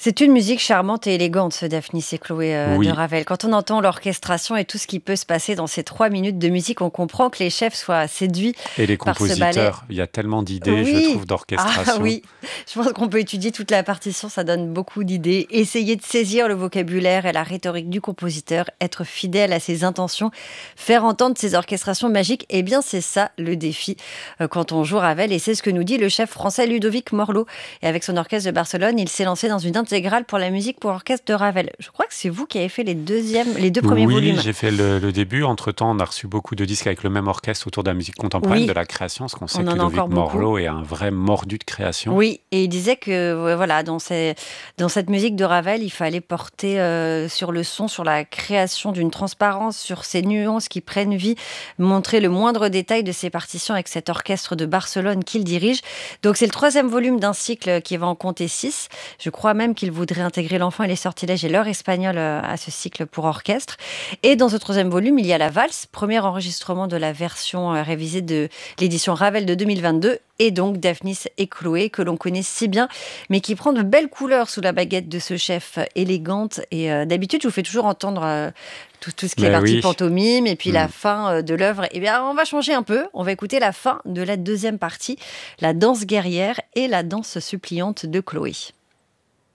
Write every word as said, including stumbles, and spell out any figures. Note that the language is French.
C'est une musique charmante et élégante, ce Daphnis et Chloé euh, de Oui, Ravel. Quand on entend l'orchestration et tout ce qui peut se passer dans ces trois minutes de musique, on comprend que les chefs soient séduits et les par ce ballet. compositeurs, il y a tellement d'idées, je Oui, trouve, ah d'orchestration. oui, je pense qu'on peut étudier toute la partition, ça donne beaucoup d'idées. Essayer de saisir le vocabulaire et la rhétorique du compositeur, être fidèle à ses intentions, faire entendre ses orchestrations magiques, eh bien c'est ça le défi euh, quand on joue Ravel. Et c'est ce que nous dit le chef français Ludovic Morlot. Et avec son orchestre de Barcelone, il s'est lancé dans une intégrale pour la musique pour orchestre de Ravel. Je crois que c'est vous qui avez fait les, deuxièmes, les deux premiers Oui, volumes. j'ai fait le, le début. Entre-temps, on a reçu beaucoup de disques avec le même orchestre autour de la musique contemporaine, de Oui, la création, parce qu'on sait on que en a Ludovic encore beaucoup. Morlot est un vrai mordu de création. Oui, et il disait que ouais, voilà, dans, ces- dans cette musique de Ravel, il fallait porter euh, sur le son, sur la création d'une transparence, sur ces nuances qui prennent vie, montrer le moindre détail de ses partitions avec cet orchestre de Barcelone qu'il dirige. Donc c'est le troisième volume d'un cycle qui va en compter six. Je crois même qu'il voudrait intégrer l'enfant et les sortilèges et l'heure espagnole euh, à ce cycle pour orchestre. Et dans ce troisième volume, il y a la valse, premier enregistrement de la version euh, révisée de l'édition Ravel de deux mille vingt-deux, et donc Daphnis et Chloé, que l'on connaît si bien, mais qui prend de belles couleurs sous la baguette de ce chef euh, élégante. Et euh, d'habitude, je vous fais toujours entendre euh, tout, tout ce qui est Mais partie oui. pantomime, et puis la Hmm. fin euh, de l'œuvre. Eh bien, on va changer un peu. On va écouter la fin de la deuxième partie, la danse guerrière et la danse suppliante de Chloé.